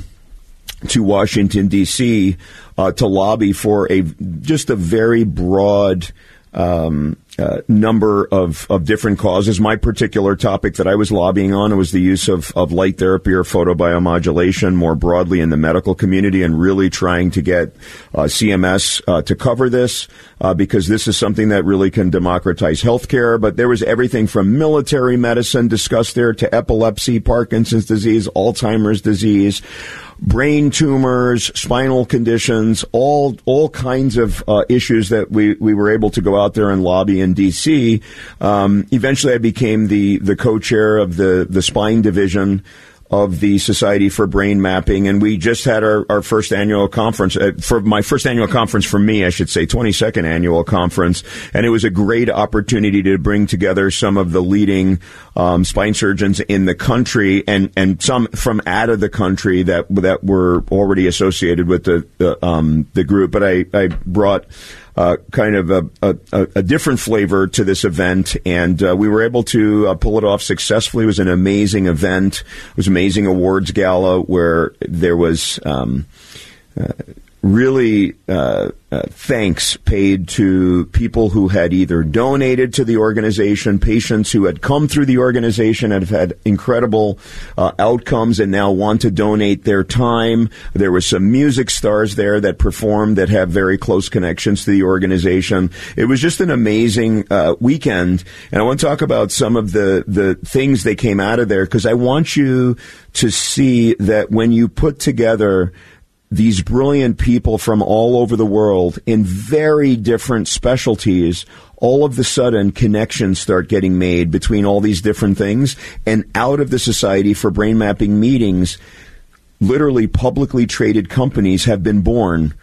to Washington, D C, uh, to lobby for a just a very broad um Uh, number of, of different causes. My particular topic that I was lobbying on was the use of, of light therapy or photobiomodulation more broadly in the medical community, and really trying to get uh, C M S uh, to cover this uh, because this is something that really can democratize healthcare. But there was everything from military medicine discussed there to epilepsy, Parkinson's disease, Alzheimer's disease, brain tumors, spinal conditions, all all kinds of uh, issues that we, we were able to go out there and lobby in D C. Um, eventually, I became the, the co-chair of the, the spine division of the Society for Brain Mapping, and we just had our, our first annual conference, uh, for my first annual conference for me, I should say, twenty-second annual conference, and it was a great opportunity to bring together some of the leading um, spine surgeons in the country, and, and some from out of the country that that were already associated with the the, um, the group. But I, I brought Uh, kind of a, a, a different flavor to this event, and uh, we were able to uh, pull it off successfully. It was an amazing event. It was an amazing awards gala where there was um, uh, really uh, uh, thanks paid to people who had either donated to the organization, patients who had come through the organization and have had incredible uh, outcomes and now want to donate their time. There were some music stars there that performed that have very close connections to the organization. It was just an amazing uh, weekend, and I want to talk about some of the, the things that came out of there, because I want you to see that when you put together these brilliant people from all over the world in very different specialties, all of a sudden connections start getting made between all these different things. And out of the Society for Brain Mapping meetings, literally publicly traded companies have been born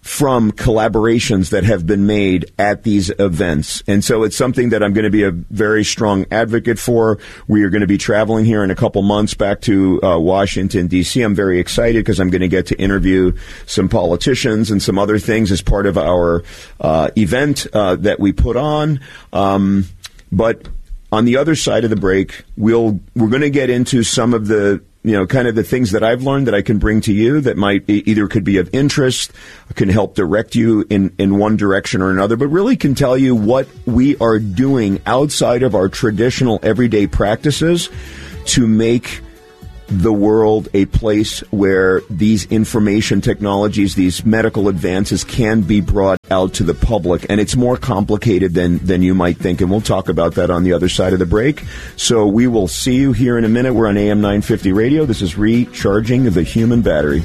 from collaborations that have been made at these events. And so it's something that I'm going to be a very strong advocate for. We are going to be traveling here in a couple months back to uh, Washington, D C. I'm very excited because I'm going to get to interview some politicians and some other things as part of our uh, event uh, that we put on. Um, but on the other side of the break, we'll, we're going to get into some of the you know, kind of the things that I've learned that I can bring to you that might be, either could be of interest, can help direct you in, in one direction or another, but really can tell you what we are doing outside of our traditional everyday practices to make the world a place where these information technologies, these medical advances can be brought out to the public. And it's more complicated than, than you might think. And we'll talk about that on the other side of the break. So we will see you here in a minute. We're on A M nine fifty radio. This is Recharging the Human Battery.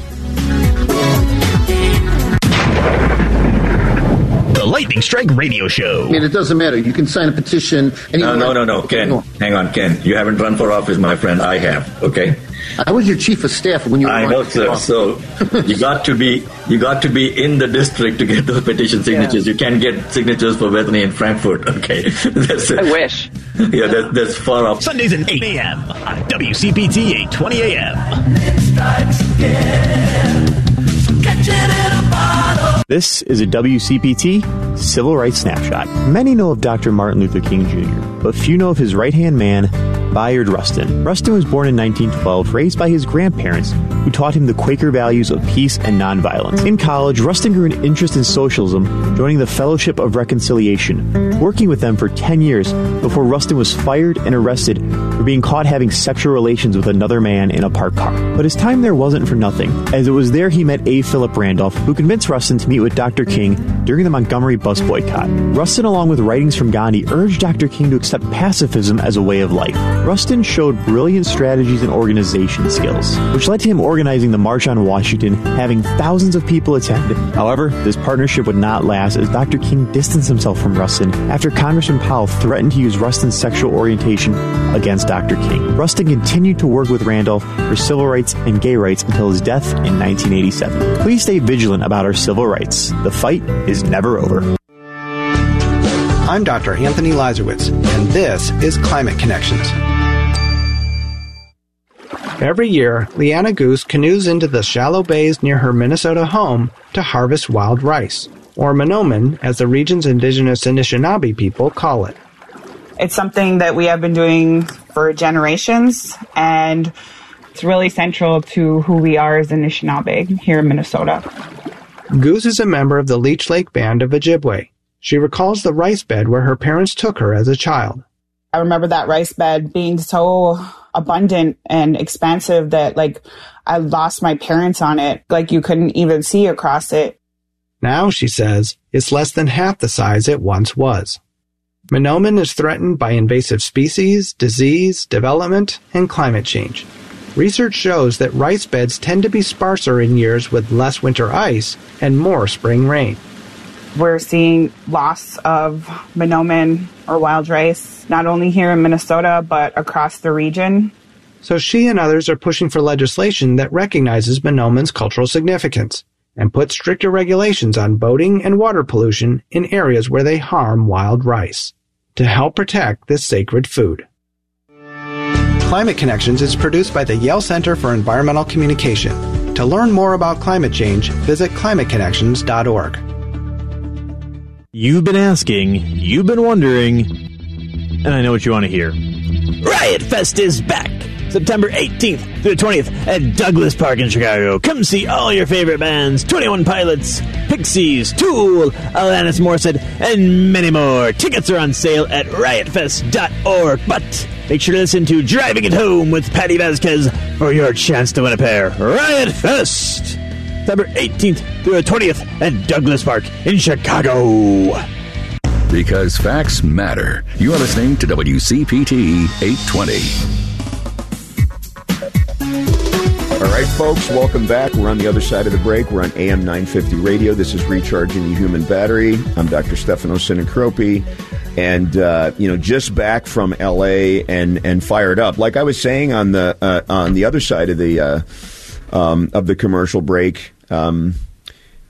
The Lightning Strike Radio Show. I mean, it doesn't matter. You can sign a petition. No, no, no, no. Ken, hang on, Ken. You haven't run for office, my friend. I have, okay? I was your chief of staff when you were I know, sir. So you got to be you got to be in the district to get those petition signatures. Yeah. You can't get signatures for Bethany and Frankfurt. Okay, that's it. I wish. Yeah, that, that's far off. Sundays at eight a.m. on W C P T eight twenty a.m. This is a W C P T Civil Rights Snapshot. Many know of Doctor Martin Luther King Junior, but few know of his right-hand man, Bayard Rustin. Rustin was born in nineteen twelve, raised by his grandparents, who taught him the Quaker values of peace and nonviolence. In college, Rustin grew an interest in socialism, joining the Fellowship of Reconciliation, working with them for ten years before Rustin was fired and arrested for being caught having sexual relations with another man in a parked car. But his time there wasn't for nothing, as it was there he met A. Philip Randolph, who convinced Rustin to meet with Doctor King during the Montgomery bus boycott. Rustin, along with writings from Gandhi, urged Doctor King to accept pacifism as a way of life. Rustin showed brilliant strategies and organization skills, which led to him organizing the March on Washington, having thousands of people attend. However, this partnership would not last, as Doctor King distanced himself from Rustin after Congressman Powell threatened to use Rustin's sexual orientation against Doctor King. Rustin continued to work with Randolph for civil rights and gay rights until his death in nineteen eighty-seven. Please stay vigilant about our civil rights. The fight is never over. I'm Doctor Anthony Lazarowitz, and this is Climate Connections. Every year, Leanna Goose canoes into the shallow bays near her Minnesota home to harvest wild rice, or Monoman, as the region's indigenous Anishinaabe people call it. It's something that we have been doing for generations, and it's really central to who we are as Anishinaabe here in Minnesota. Goose is a member of the Leech Lake Band of Ojibwe. She recalls the rice bed where her parents took her as a child. I remember that rice bed being so abundant and expansive that, like, I lost my parents on it. Like, you couldn't even see across it. Now, she says, it's less than half the size it once was. Monoman is threatened by invasive species, disease, development, and climate change. Research shows that rice beds tend to be sparser in years with less winter ice and more spring rain. We're seeing loss of Monoman or wild rice, not only here in Minnesota, but across the region. So she and others are pushing for legislation that recognizes Monoman's cultural significance and puts stricter regulations on boating and water pollution in areas where they harm wild rice to help protect this sacred food. Climate Connections is produced by the Yale Center for Environmental Communication. To learn more about climate change, visit climate connections dot org. You've been asking, you've been wondering, and I know what you want to hear. Riot Fest is back! September eighteenth through the twentieth at Douglas Park in Chicago. Come see all your favorite bands, twenty-one Pilots, Pixies, Tool, Alanis Morissette, and many more. Tickets are on sale at riot fest dot org. But make sure to listen to Driving It Home with Patty Vasquez for your chance to win a pair. Riot Fest! September eighteenth through the twentieth at Douglas Park in Chicago. Because facts matter. You are listening to W C P T eight twenty. All right, folks, welcome back. We're on the other side of the break. We're on A M nine fifty radio. This is Recharging the Human Battery. I'm Doctor Stefano Sinacropi. And, uh, you know, just back from L A and, and fired up. Like I was saying on the uh, on the other side of the uh, um, of the commercial break, um,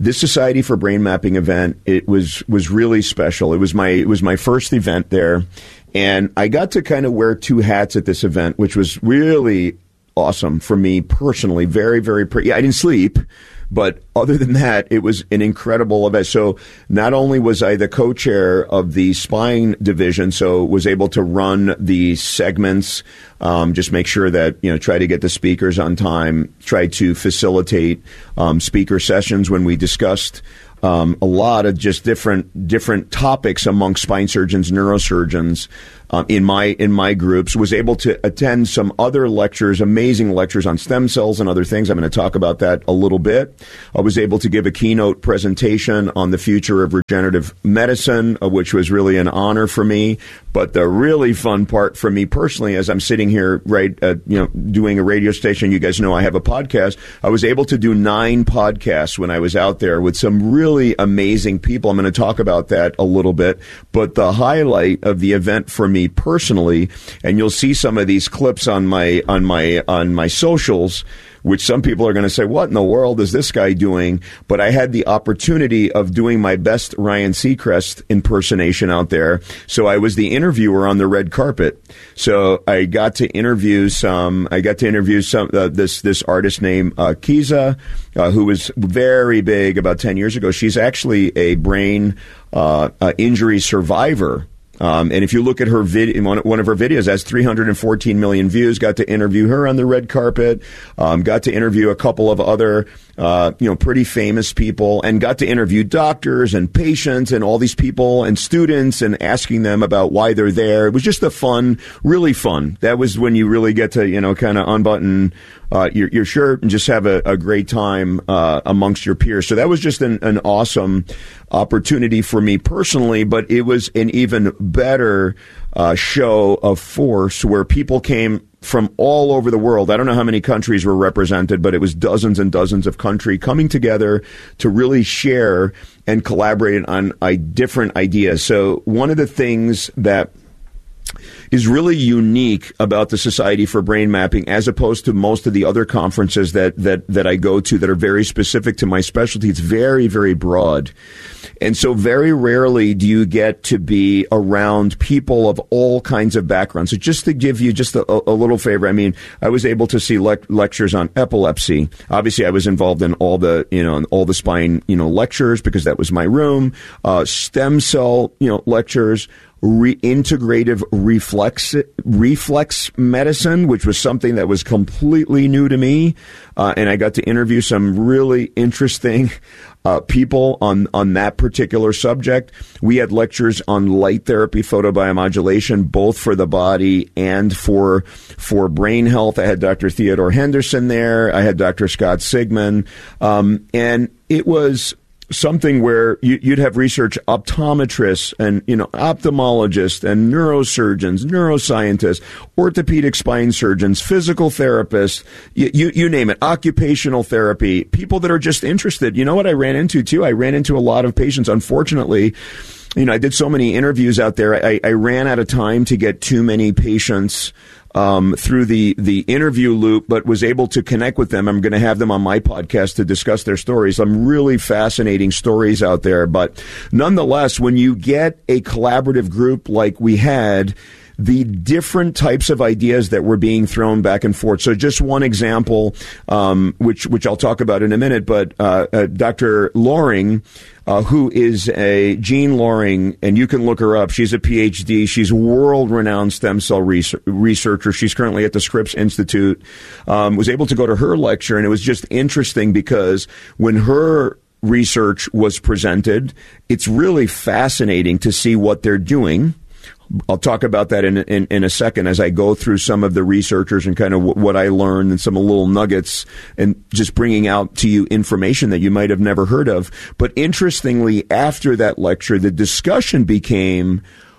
this Society for Brain Mapping event, it was was really special. It was my it was my first event there, and I got to kind of wear two hats at this event, which was really awesome for me personally. Very, very pretty. Yeah, I didn't sleep. But other than that, it was an incredible event. So not only was I the co-chair of the spine division, so was able to run the segments, um, just make sure that, you know, try to get the speakers on time, try to facilitate um, speaker sessions when we discussed um, a lot of just different different topics among spine surgeons, neurosurgeons. Um, in my in my groups, was able to attend some other lectures, amazing lectures on stem cells and other things. I'm going to talk about that a little bit. I was able to give a keynote presentation on the future of regenerative medicine, uh, which was really an honor for me. But the really fun part for me personally, as I'm sitting here, right, uh, you know, doing a radio station, you guys know I have a podcast. I was able to do nine podcasts when I was out there with some really amazing people. I'm going to talk about that a little bit. But the highlight of the event for me personally, and you'll see some of these clips on my on my on my socials, which some people are going to say, what in the world is this guy doing? But I had the opportunity of doing my best Ryan Seacrest impersonation out there. So I was the interviewer on the red carpet. So I got to interview some, I got to interview some, uh, this, this artist named uh, Kiza, uh, who was very big about ten years ago. She's actually a brain uh, uh, injury survivor. Um, and if you look at her vid, one, one of her videos has three hundred fourteen million views. Got to interview her on the red carpet. Um, got to interview a couple of other, uh, you know, pretty famous people, and got to interview doctors and patients and all these people and students and asking them about why they're there. It was just a fun, really fun. That was when you really get to, you know, kind of unbutton uh, your, your shirt and just have a, a great time uh, amongst your peers. So that was just an, an awesome opportunity for me personally, but it was an even better uh, show of force where people came from all over the world. I don't know how many countries were represented, but it was dozens and dozens of countries coming together to really share and collaborate on uh, different ideas. So one of the things that is really unique about the Society for Brain Mapping, as opposed to most of the other conferences that, that, that I go to that are very specific to my specialty. It's very, very broad. And so very rarely do you get to be around people of all kinds of backgrounds. So just to give you just a, a little favor, I mean, I was able to see le- lectures on epilepsy. Obviously, I was involved in all the, you know, all the spine, you know, lectures because that was my room, uh, stem cell, you know, lectures, reintegrative reflex reflex medicine, which was something that was completely new to me, uh, and I got to interview some really interesting uh, people on on that particular subject. We had lectures on light therapy, photobiomodulation, both for the body and for for brain health. I had Doctor Theodore Henderson there. I had Doctor Scott Sigman, um, and it was something where you, you'd have research optometrists and, you know, ophthalmologists and neurosurgeons, neuroscientists, orthopedic spine surgeons, physical therapists, you, you, you name it, occupational therapy, people that are just interested. You know what I ran into too? I ran into a lot of patients. Unfortunately, you know, I did so many interviews out there. I, I ran out of time to get too many patients Um, through the, the interview loop, but was able to connect with them. I'm going to have them on my podcast to discuss their stories. Some really fascinating stories out there. But nonetheless, when you get a collaborative group like we had, the different types of ideas that were being thrown back and forth. So just one example, um, which which I'll talk about in a minute, but uh, uh, Doctor Loring, uh, who is a Jean Loring, and you can look her up. She's a P H D. She's a world-renowned stem cell research, researcher. She's currently at the Scripps Institute. Um, was able to go to her lecture, and it was just interesting because when her research was presented, it's really fascinating to see what they're doing. I'll talk about that in, in in a second as I go through some of the researchers and kind of w- what I learned and some little nuggets and just bringing out to you information that you might have never heard of. But interestingly, after that lecture, the discussion became,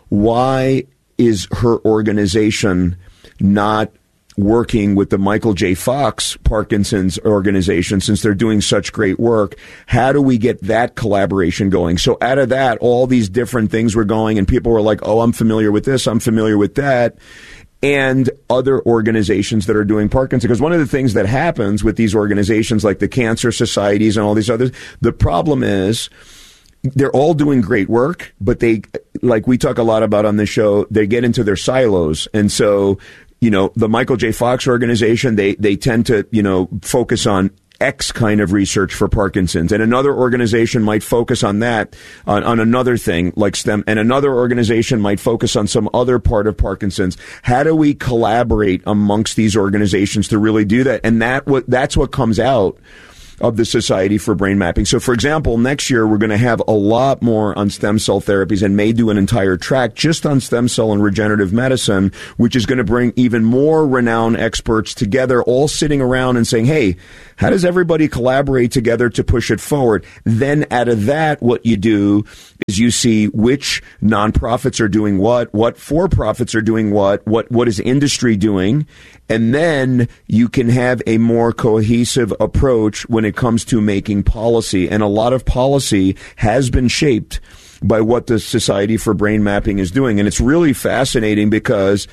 why is her organization not working with the Michael J. Fox Parkinson's organization, since they're doing such great work? How do we get that collaboration going? So out of that, all these different things were going, and people were like, oh, I'm familiar with this, I'm familiar with that. and other organizations that are doing Parkinson. Because one of the things that happens with these organizations like the cancer societies and all these others, the problem is they're all doing great work, but they, like we talk a lot about on this show, they get into their silos. And so, you know, the Michael J. Fox organization, they, they tend to, you know, focus on X kind of research for Parkinson's, and another organization might focus on that, on, on another thing like STEM, and another organization might focus on some other part of Parkinson's. How do we collaborate amongst these organizations to really do that? And that what that's what comes out of the Society for Brain Mapping. So, for example, next year we're going to have a lot more on stem cell therapies and may do an entire track just on stem cell and regenerative medicine, which is going to bring even more renowned experts together, all sitting around and saying, hey, how does everybody collaborate together to push it forward? Then out of that, what you do is you see which nonprofits are doing what, what for-profits are doing what, what, what is industry doing, and then you can have a more cohesive approach when it comes to making policy. And a lot of policy has been shaped by what the Society for Brain Mapping is doing. And it's really fascinating because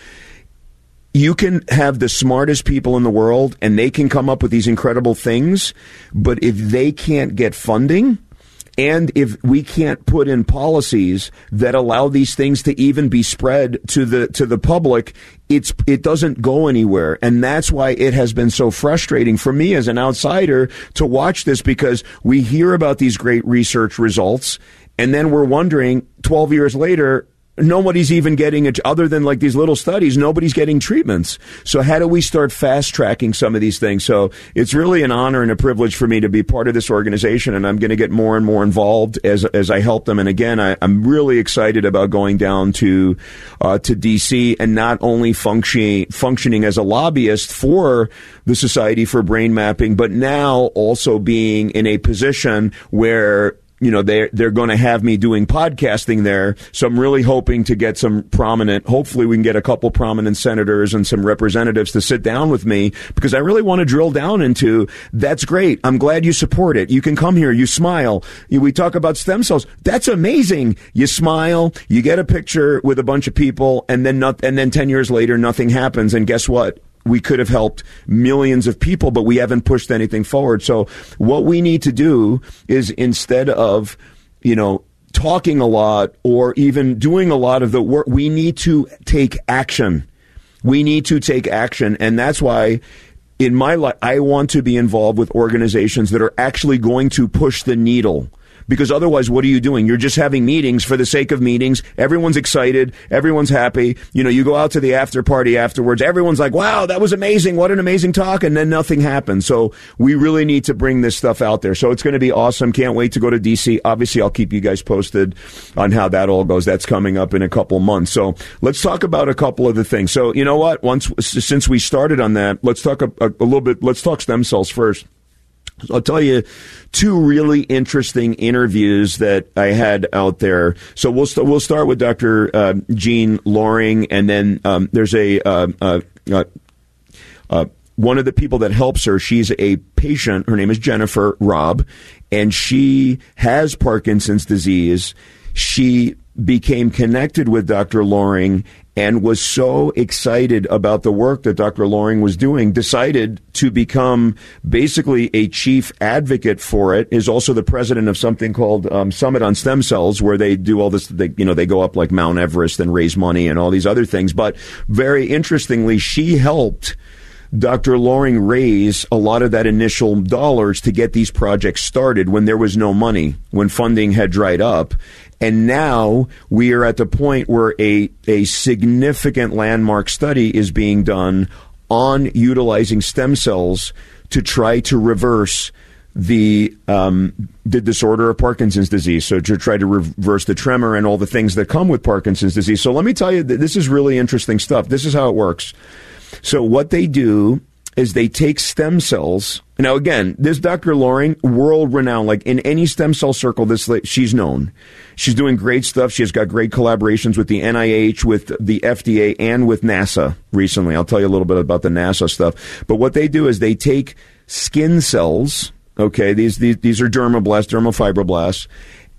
you can have the smartest people in the world and they can come up with these incredible things, but if they can't get funding, and if we can't put in policies that allow these things to even be spread to the to the public, it's it doesn't go anywhere. And that's why it has been so frustrating for me as an outsider to watch this, because we hear about these great research results and then we're wondering twelve years later, nobody's even getting it, other than like these little studies, nobody's getting treatments. So how do we start fast tracking some of these things? So it's really an honor and a privilege for me to be part of this organization, and I'm going to get more and more involved as as I help them. And again, I, I'm really excited about going down to uh, to D C and not only functioning functioning as a lobbyist for the Society for Brain Mapping, but now also being in a position where, you know, they're, they're going to have me doing podcasting there. So I'm really hoping to get some prominent, hopefully we can get a couple prominent senators and some representatives to sit down with me, because I really want to drill down into, that's great. I'm glad you support it. You can come here. You smile. We talk about stem cells. That's amazing. You smile, you get a picture with a bunch of people, and then not, and then ten years later, nothing happens. And guess what? We could have helped millions of people, but we haven't pushed anything forward. So what we need to do is, instead of, you know, talking a lot or even doing a lot of the work, we need to take action. We need to take action. And that's why in my life, I want to be involved with organizations that are actually going to push the needle. Because otherwise, what are you doing? You're just having meetings for the sake of meetings. Everyone's excited. Everyone's happy. You know, you go out to the after party afterwards. Everyone's like, wow, that was amazing. What an amazing talk. And then nothing happens. So we really need to bring this stuff out there. So it's going to be awesome. Can't wait to go to D C. Obviously, I'll keep you guys posted on how that all goes. That's coming up in a couple months. So let's talk about a couple of the things. So you know what? Once, since we started on that, let's talk a, a, a little bit. Let's talk stem cells first. I'll tell you two really interesting interviews that I had out there. So we'll st- we'll start with Doctor Uh, Jean Loring, and then um, there's a uh, uh, uh, uh, one of the people that helps her. She's a patient. Her name is Jennifer Robb, and she has Parkinson's disease. She became connected with Doctor Loring and was so excited about the work that Doctor Loring was doing, decided to become basically a chief advocate for it, is also the president of something called um, Summit on Stem Cells, where they do all this, they, you know, they go up like Mount Everest and raise money and all these other things. But very interestingly, she helped Doctor Loring raise a lot of that initial dollars to get these projects started when there was no money, when funding had dried up. And now we are at the point where a, a significant landmark study is being done on utilizing stem cells to try to reverse the um, the disorder of Parkinson's disease, so to try to reverse the tremor and all the things that come with Parkinson's disease. So let me tell you, this is really interesting stuff. This is how it works. So what they do is they take stem cells. Now, again, this Doctor Loring, world-renowned, like in any stem cell circle, this she's known. She's doing great stuff. She has got great collaborations with the N I H, with the F D A, and with NASA recently. I'll tell you a little bit about the NASA stuff. But what they do is they take skin cells, okay, these these, these are dermoblasts, dermofibroblasts,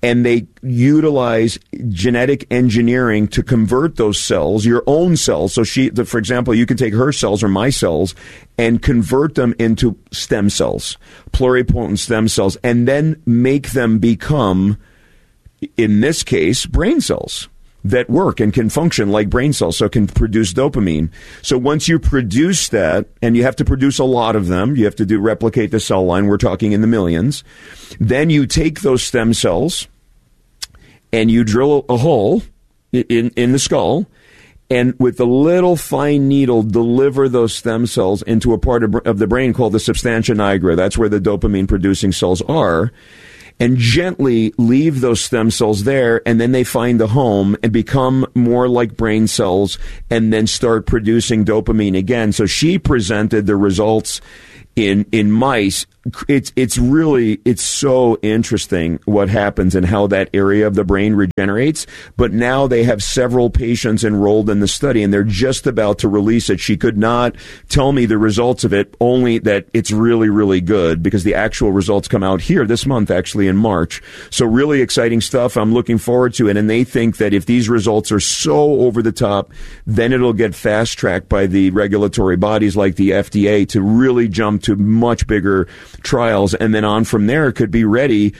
and they utilize genetic engineering to convert those cells, your own cells. So she, for example, you can take her cells or my cells and convert them into stem cells, pluripotent stem cells, and then make them become, in this case, brain cells that work and can function like brain cells, so can produce dopamine. So once you produce that, and you have to produce a lot of them, you have to do replicate the cell line, we're talking in the millions, then you take those stem cells and you drill a hole in, in the skull, and with a little fine needle deliver those stem cells into a part of, of the brain called the substantia nigra. That's where the dopamine producing cells are. And gently leave those stem cells there, and then they find a home and become more like brain cells and then start producing dopamine again. So she presented the results in in mice. It's it's really, it's so interesting what happens and how that area of the brain regenerates. But now they have several patients enrolled in the study, and they're just about to release it. She could not tell me the results of it, only that it's really, really good, because the actual results come out here this month, actually in March. So really exciting stuff. I'm looking forward to it. And they think that if these results are so over the top, then it'll get fast tracked by the regulatory bodies like the F D A to really jump to much bigger trials, and then on from there could be ready